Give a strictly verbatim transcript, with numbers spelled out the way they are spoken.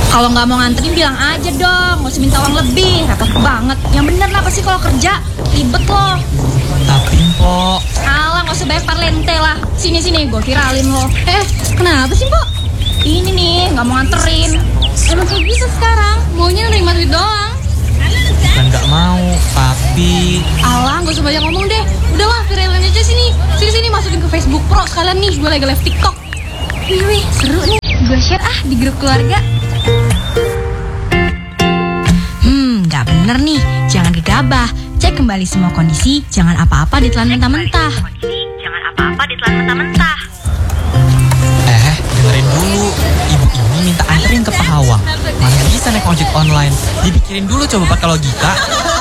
Kalau nggak mau nganterin bilang aja dong, nggak usah minta uang lebih, repot banget. Yang bener lah pasti kalau kerja ribet loh. Tapi Mpok, Alah nggak usah banyak parlente lah. Sini sini gue viralin lo. Eh kenapa sih Mpok? Ini nih nggak mau nganterin. Emang kayak gitu sekarang, maunya nerima duit doang. bukan nggak mau, tapi Alah nggak usah banyak ngomong deh. Udahlah viralin aja sini. Sini sini masukin ke Facebook Pro sekalian nih. Gue lagi live TikTok. Wih wih seru nih. Gue share ah di grup keluarga. Hmm, nggak bener nih. Jangan gegabah. Cek kembali semua kondisi. Jangan apa-apa ditelan mentah-mentah. Jangan apa-apa ditelan mentah-mentah. eh dengerin dulu. Ibu ini minta anterin ke Pahawang. Mana bisa naik ojek online? Dipikirin dulu coba pakai logika.